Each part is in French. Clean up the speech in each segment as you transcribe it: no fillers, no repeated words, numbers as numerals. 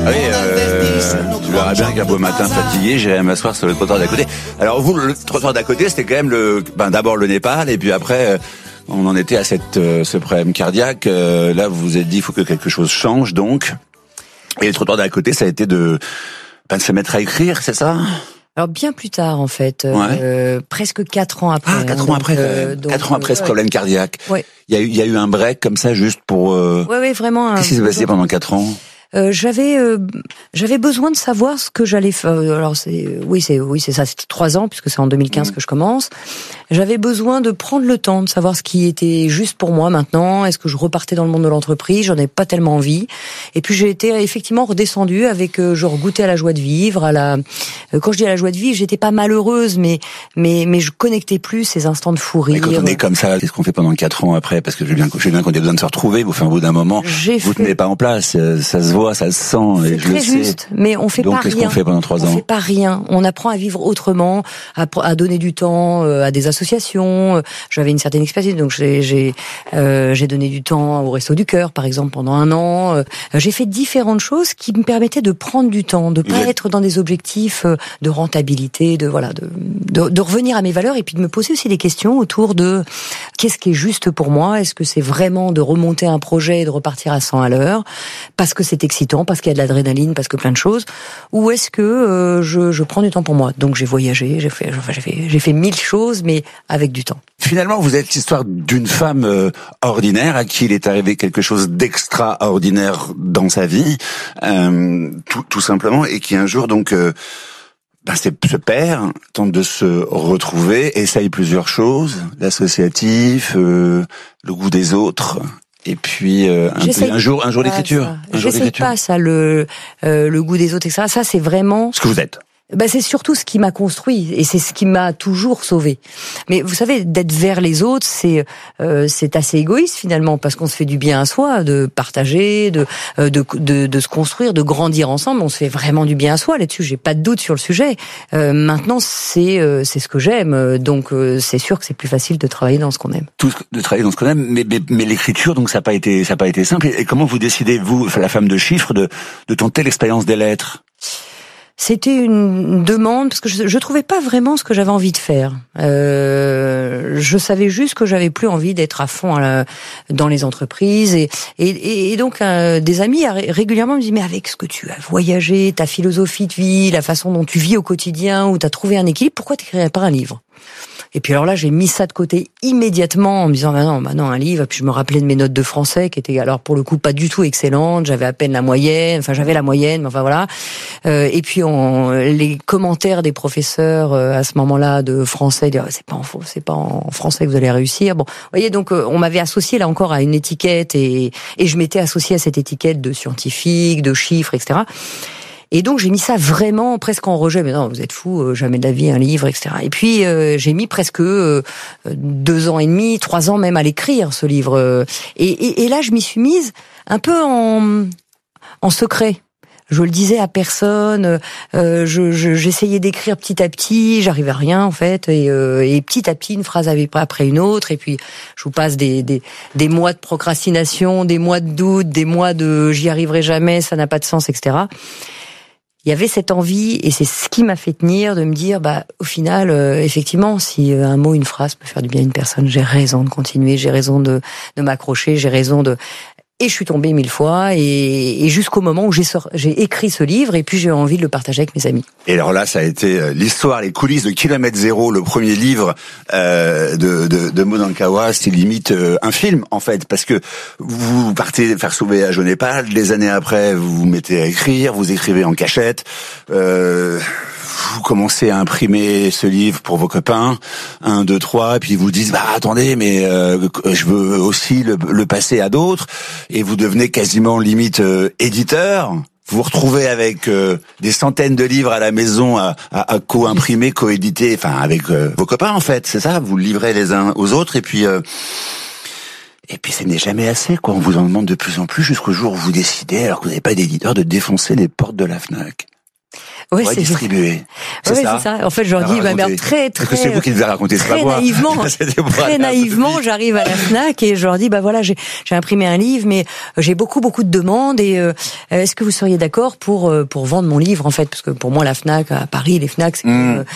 Ah oui, tu verras bien qu'un beau matin fatigué, j'irai m'asseoir sur le trottoir d'à côté. Alors vous, le trottoir d'à côté, c'était quand même d'abord le Népal, et puis après, on en était à ce problème cardiaque. Là, vous vous êtes dit, il faut que quelque chose change, donc. Et le trottoir d'à côté, ça a été de se mettre à écrire, c'est ça? Alors bien plus tard en fait, presque 4 ans après. Ah, 4 ans après, 4 ans après ce problème cardiaque. Ouais. Il y a eu un break comme ça juste pour. Ouais, vraiment. Qu'est-ce qui s'est passé pendant 4 ans? J'avais besoin de savoir ce que j'allais faire. Alors c'est ça, c'était 3 ans puisque c'est en 2015 que je commence. J'avais besoin de prendre le temps de savoir ce qui était juste pour moi maintenant. Est-ce que je repartais dans le monde de l'entreprise? J'en avais pas tellement envie. Et puis j'ai été effectivement redescendue avec genre goûter à la joie de vivre, quand je dis à la joie de vivre, j'étais pas malheureuse, mais je connectais plus ces instants de fou rire. Et quand on est comme ça, qu'est-ce qu'on fait pendant 4 ans après? Parce que je sais bien qu'on a besoin de se retrouver. Vous faites un bout d'un moment, vous tenez pas en place. Ça se voit, ça se sent. C'est très juste, mais on fait donc, pas rien. Donc qu'est-ce qu'on fait pendant 3 ans? On fait pas rien. On apprend à vivre autrement, à donner du temps à des associations. J'avais une certaine expertise, donc j'ai donné du temps au Resto du Cœur, par exemple, pendant 1 an. J'ai fait différentes choses qui me permettaient de prendre du temps, de pas être dans des objectifs de rentabilité, de revenir à mes valeurs et puis de me poser aussi des questions autour de qu'est-ce qui est juste pour moi. Est-ce que c'est vraiment de remonter un projet et de repartir à 100 à l'heure parce que c'est excitant, parce qu'il y a de l'adrénaline, parce que plein de choses, ou est-ce que je prends du temps pour moi? Donc j'ai voyagé, j'ai fait 1000 choses, mais avec du temps. Finalement, vous êtes l'histoire d'une femme ordinaire à qui il est arrivé quelque chose d'extraordinaire dans sa vie, tout simplement, et qui un jour donc se perd, tente de se retrouver, essaye plusieurs choses, l'associatif, le goût des autres. Et puis un jour d'écriture. J'essaie pas ça, le goût des autres, etc. Ça, c'est vraiment ce que vous êtes. C'est surtout ce qui m'a construit et c'est ce qui m'a toujours sauvé. Mais vous savez, d'être vers les autres, c'est assez égoïste finalement parce qu'on se fait du bien à soi, de partager, de se construire, de grandir ensemble. On se fait vraiment du bien à soi là-dessus. J'ai pas de doute sur le sujet. Maintenant, c'est ce que j'aime, donc c'est sûr que c'est plus facile de travailler dans ce qu'on aime. De travailler dans ce qu'on aime, mais l'écriture, donc ça a pas été simple. Et comment vous décidez, vous, la femme de chiffres, de tenter l'expérience des lettres? C'était une demande parce que je trouvais pas vraiment ce que j'avais envie de faire. Je savais juste que j'avais plus envie d'être à fond dans les entreprises et donc des amis régulièrement me disaient mais avec ce que tu as voyagé, ta philosophie de vie, la façon dont tu vis au quotidien, où tu as trouvé un équilibre, pourquoi t'écrirais pas un livre? Et puis alors là, j'ai mis ça de côté immédiatement en me disant bah non, un livre. Et puis je me rappelais de mes notes de français qui étaient alors pour le coup pas du tout excellentes. J'avais à peine la moyenne. Enfin, j'avais la moyenne, mais enfin voilà. Et puis les commentaires des professeurs à ce moment-là de français, dire c'est pas en français que vous allez réussir. Bon, vous voyez, donc on m'avait associé là encore à une étiquette et je m'étais associée à cette étiquette de scientifique, de chiffres, etc. Et donc j'ai mis ça vraiment presque en rejet. Mais non, vous êtes fous, jamais de la vie un livre, etc. Et puis j'ai mis presque 2 ans et demi, 3 ans même à l'écrire ce livre. Et là je m'y suis mise un peu en secret. Je le disais à personne. J'essayais d'écrire petit à petit. J'arrivais à rien en fait. Et petit à petit, une phrase après une autre. Et puis je vous passe des mois de procrastination, des mois de doute, des mois de j'y arriverai jamais, ça n'a pas de sens, etc. Il y avait cette envie, et c'est ce qui m'a fait tenir, de me dire, au final, effectivement, si un mot, une phrase peut faire du bien à une personne, j'ai raison de continuer, j'ai raison de m'accrocher, j'ai raison de... Et je suis tombée 1000 fois, et jusqu'au moment où j'ai écrit ce livre, et puis j'ai eu envie de le partager avec mes amis. Et alors là, ça a été l'histoire, les coulisses de Kilomètre Zéro, le premier livre de Maud Ankawa. C'était limite un film, en fait, parce que vous partez faire sauver à Népal, des années après, vous vous mettez à écrire, vous écrivez en cachette, vous commencez à imprimer ce livre pour vos copains, 1, 2, 3, et puis vous dites attendez, mais je veux aussi le passer à d'autres, et vous devenez quasiment limite éditeur. Vous vous retrouvez avec des centaines de livres à la maison à co-imprimer, co-éditer, enfin avec vos copains en fait, c'est ça, vous livrez les uns aux autres, et puis ce n'est jamais assez, quoi. On vous en demande de plus en plus jusqu'au jour où vous décidez, alors que vous n'avez pas d'éditeur, de défoncer les portes de la Fnac. Ouais, c'est distribué. C'est ça. En fait, je leur dis, ma mère, très, parce que c'est vous qui devez raconter ça. Très naïvement, j'arrive à la Fnac et je leur dis, voilà, j'ai imprimé un livre, mais j'ai beaucoup de demandes et est-ce que vous seriez d'accord pour vendre mon livre, en fait, parce que pour moi, la Fnac à Paris, les Fnac, c'est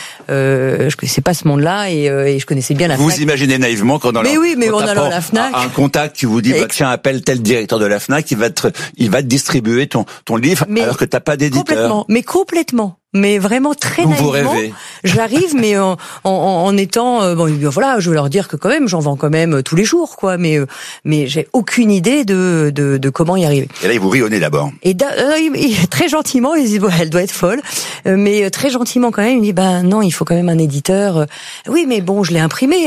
je connaissais pas ce monde-là et je connaissais bien la Fnac. Vous imaginez naïvement quand dans on allant à la Fnac, un contact qui vous dit, tiens, appelle tel directeur de la Fnac, il va te distribuer ton livre, alors que t'as pas d'éditeur. Complètement. Mais vraiment très naïvement. Vous rêvez. J'arrive, mais en étant voilà, je veux leur dire que quand même, j'en vends quand même tous les jours, quoi. Mais j'ai aucune idée de comment y arriver. Et là, ils vous rient au nez d'abord. Et très gentiment, ils disent elle doit être folle, mais très gentiment quand même, il me dit non, il faut quand même un éditeur. Oui, mais bon, je l'ai imprimé.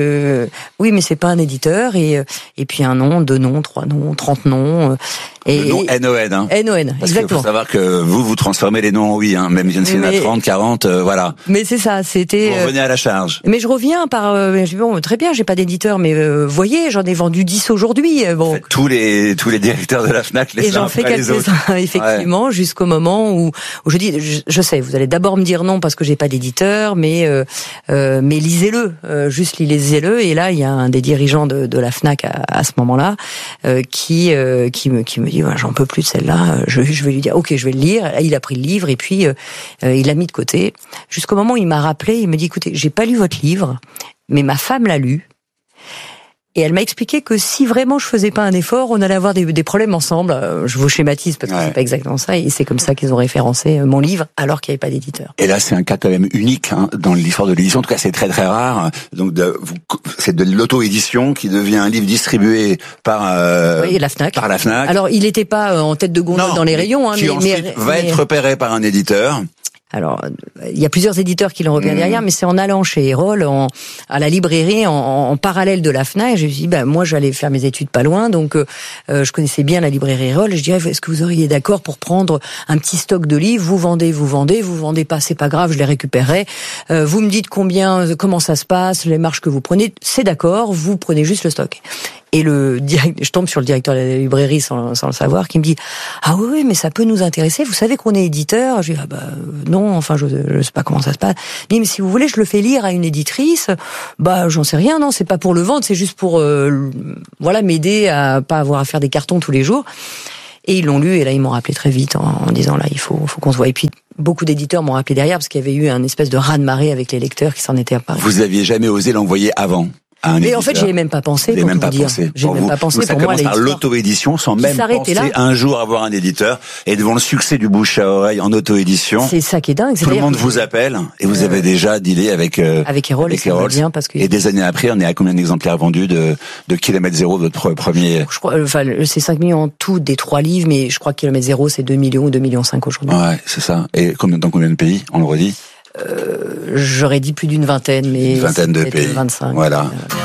Oui, mais c'est pas un éditeur. Et puis un nom, 2 noms, 3 noms, 30 noms. Le nom NON, hein. NON, parce exactement. qu'il faut savoir que vous transformez les noms en oui, hein. Même si il y en a 30, 40, voilà. Mais c'est ça, c'était... Vous revenez à la charge. Mais je reviens par... je dis, bon, très bien, j'ai pas d'éditeur, mais voyez, j'en ai vendu 10 aujourd'hui. Bon. En fait, tous les directeurs de la Fnac, les uns après les autres. Et j'en fais quelques-uns, effectivement, jusqu'au moment où je dis, je sais, vous allez d'abord me dire non parce que j'ai pas d'éditeur, mais lisez-le, juste lisez-le. Et là, il y a un des dirigeants de la Fnac à ce moment-là qui me dit, j'en peux plus de celle-là. Je vais lui dire, ok, je vais le lire. Il a pris le livre et puis il l'a mis de côté. Jusqu'au moment où il m'a rappelé, il me dit, écoutez, j'ai pas lu votre livre, mais ma femme l'a lu. Et elle m'a expliqué que si vraiment je faisais pas un effort, on allait avoir des problèmes ensemble. Je vous schématise parce que c'est pas exactement ça. Et c'est comme ça qu'ils ont référencé mon livre alors qu'il n'y avait pas d'éditeur. Et là, c'est un cas quand même unique dans l'histoire de l'édition. En tout cas, c'est très très rare. Donc, c'est de l'auto-édition qui devient un livre distribué par la Fnac. Par la Fnac. Alors, il n'était pas en tête de gondole dans les rayons, qui ensuite va être repéré par un éditeur. Alors, il y a plusieurs éditeurs qui l'ont repéré derrière, mais c'est en allant chez Erol, à la librairie, en parallèle de la Fnac. Je me suis dit, moi, j'allais faire mes études pas loin, donc je connaissais bien la librairie Erol. Je dirais, est-ce que vous auriez d'accord pour prendre un petit stock de livres? Vous vendez pas, c'est pas grave, je les récupérerai. Vous me dites comment ça se passe, les marges que vous prenez, c'est d'accord, vous prenez juste le stock. Et je tombe sur le directeur de la librairie sans le savoir, qui me dit, ah oui, mais ça peut nous intéresser. Vous savez qu'on est éditeur? Je dis, non, enfin, je sais pas comment ça se passe. Il dit, mais si vous voulez, je le fais lire à une éditrice. J'en sais rien, non, c'est pas pour le vendre, c'est juste pour, m'aider à pas avoir à faire des cartons tous les jours. Et ils l'ont lu, et là, ils m'ont rappelé très vite en disant, là, il faut qu'on se voit. Et puis, beaucoup d'éditeurs m'ont rappelé derrière, parce qu'il y avait eu un espèce de raz-de-marée avec les lecteurs qui s'en étaient apparus. Vous aviez jamais osé l'envoyer avant? Mais en fait, j'y ai même pas pensé, pour tout vous dire. J'ai même pas pensé. Ça commence par l'auto-édition, sans même penser un jour avoir un éditeur. Et devant le succès du bouche à oreille en auto-édition, c'est ça qui est dingue. Tout le monde vous appelle et vous avez déjà dealé avec Erol. Bien parce que... Et des années après, on est à combien d'exemplaires vendus de Kilomètre Zéro, votre premier? Je crois, c'est 5 millions en tout des 3 livres, mais je crois que Kilomètre Zéro, c'est 2 millions ou 2,5 millions aujourd'hui. Ouais, c'est ça. Et dans combien de pays? On le redit? J'aurais dit plus d'une vingtaine, mais une vingtaine de pays. 25. Voilà.